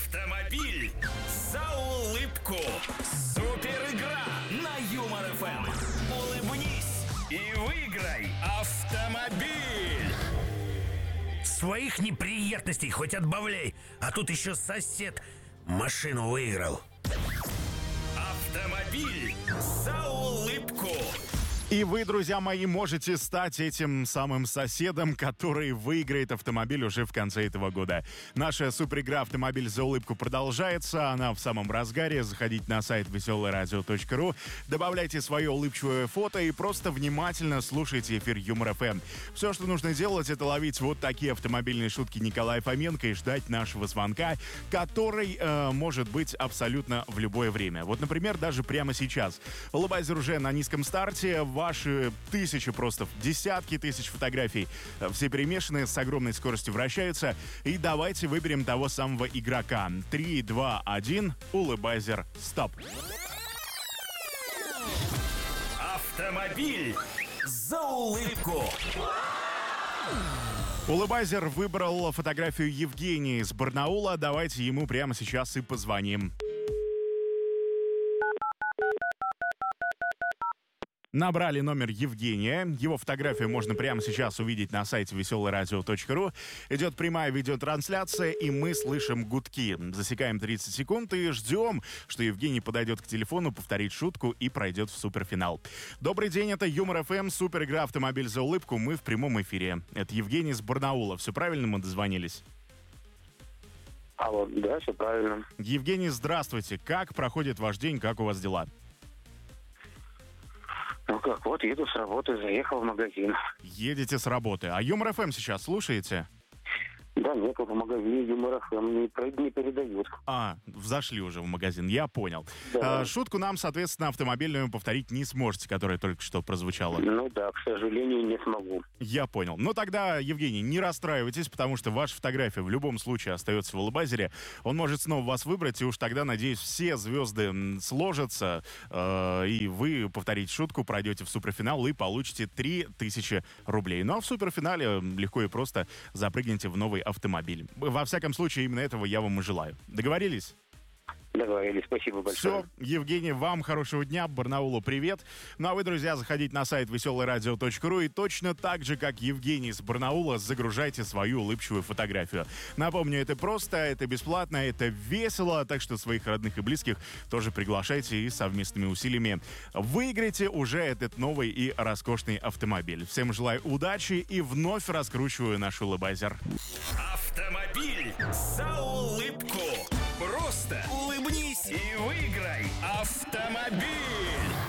Автомобиль за улыбку. Супер игра на Юмор ФМ. Улыбнись и выиграй автомобиль. Своих неприятностей хоть отбавляй, а тут еще сосед машину выиграл. Автомобиль за улыбку. И вы, друзья мои, можете стать этим самым соседом, который выиграет автомобиль уже в конце этого года. Наша суперигра «Автомобиль за улыбку» продолжается. Она в самом разгаре. Заходите на сайт veselaradio.ru, добавляйте свое улыбчивое фото и просто внимательно слушайте эфир Юмор ФМ. Все, что нужно делать, это ловить вот такие автомобильные шутки Николая Фоменко и ждать нашего звонка, который может быть абсолютно в любое время. Вот, например, даже прямо сейчас. Улыбайзер уже на низком старте. Ваши тысячи, просто десятки тысяч фотографий, все перемешаны, с огромной скоростью вращаются. И давайте выберем того самого игрока. 3, 2, 1, улыбайзер, стоп. Автомобиль за улыбку. Улыбайзер выбрал фотографию Евгении из Барнаула. Давайте ему прямо сейчас и позвоним. Набрали номер Евгения. Его фотографию можно прямо сейчас увидеть на сайте veselaradio.ru. Идет прямая видеотрансляция, и мы слышим гудки. Засекаем 30 секунд и ждем, что Евгений подойдет к телефону, повторит шутку и пройдет в суперфинал. Добрый день, это Юмор ФМ, супер игра «Автомобиль за улыбку». Мы в прямом эфире. Это Евгений из Барнаула. Все правильно мы дозвонились? Алло, да, все правильно. Евгений, здравствуйте. Как проходит ваш день, как у вас дела? Ну как, вот еду с работы, заехал в магазин. Едете с работы. А Юмор ФМ сейчас слушаете? Да нет, в магазине Юмор ФМ не передают. Зашли уже в магазин, я понял. Да. Шутку нам, соответственно, автомобильную повторить не сможете, которая только что прозвучала. Ну да, к сожалению, не смогу. Я понял. Ну тогда, Евгений, не расстраивайтесь, потому что ваша фотография в любом случае остается в улыбайзере. Он может снова вас выбрать, и уж тогда, надеюсь, все звезды сложатся, и вы повторите шутку, пройдете в суперфинал и получите 3000 рублей. Ну а в суперфинале легко и просто запрыгнете в новый автомобиль. Во всяком случае, именно этого я вам и желаю. Договорились? Договорились, спасибо большое. Все, Евгений, вам хорошего дня, Барнаулу привет. Ну а вы, друзья, заходите на сайт veselaradio.ru и точно так же, как Евгений из Барнаула, загружайте свою улыбчивую фотографию. Напомню, это просто, это бесплатно, это весело, так что своих родных и близких тоже приглашайте и совместными усилиями выиграйте уже этот новый и роскошный автомобиль. Всем желаю удачи и вновь раскручиваю наш улыбайзер. Автомобиль за улыбку. Просто улыбнись и выиграй автомобиль.